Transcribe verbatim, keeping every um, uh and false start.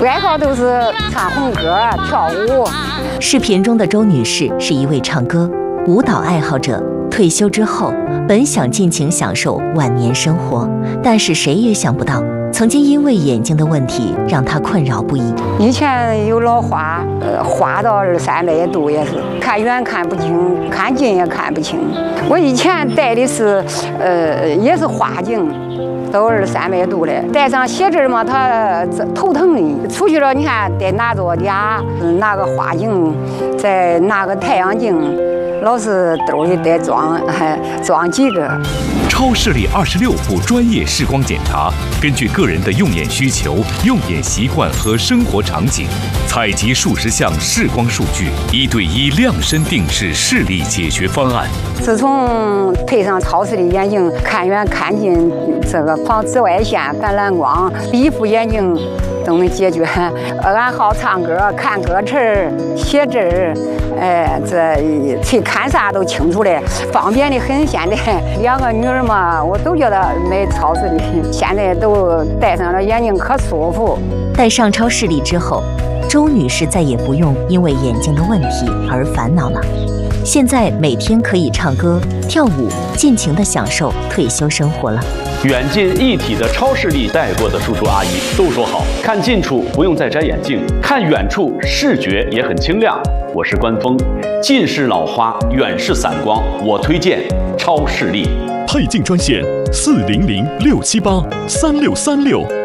爱好都是唱红歌、跳舞。 视频中的周女士是一位唱歌、舞蹈爱好者。退休之后，本想尽情享受晚年生活，但是谁也想不到，曾经因为眼睛的问题让她困扰不已。 以前有老花，呃，花到二三百度也是，看远看不清，看近也看不清。我以前戴的是，呃，也是花镜。都二三百度的，戴上写字嘛，他头疼的。出去了，你看得拿着俩，拿个花镜，再拿个太阳镜，老是兜里得装，还装几个。 超视力二十六步专业视光检查，根据个人的用眼需求、用眼习惯和生活场景，采集数十项视光数据，一对一量身定制视力解决方案。 自从配上超视力眼镜，看远看近，这个防紫外线、橄榄光，一副眼镜都能解决。俺好唱歌、看歌词、写字，哎，这去看啥都清楚的，方便的很。现在两个女儿嘛，我都觉得买超视力，现在都戴上了眼镜可舒服。 戴上超视力之后，周女士再也不用因为眼睛的问题而烦恼了。现在每天可以唱歌、跳舞，尽情地享受退休生活了。 远近一体的超视力戴过的叔叔阿姨都说好，看近处不用再摘眼镜，看远处视觉也很清亮。我是关峰，近视老花，远视散光，我推荐超视力。 配镜专线四零零六七八三六三六。